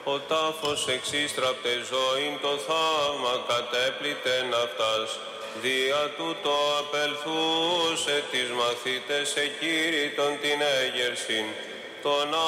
Ο τάφος εξίστραπτε ζωήν το θαύμα κατέπλητε ναυτάς. Δια τούτο απελθούσε τις μαθήτες εκήρυτον την έγερσιν. Τον